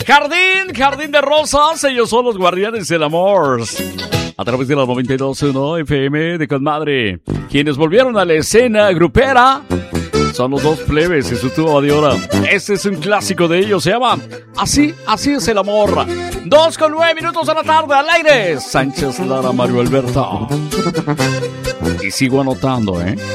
Jardín de Rosas, ellos son los guardianes del amor. A través de la 92.1 FM de Conmadre, quienes volvieron a la escena grupera son los dos plebes y su tuba de hora. Este es un clásico de ellos, se llama Así es el amor. 2:09 de la tarde, al aire. Sánchez Lara, Mario Alberto. Y sigo anotando,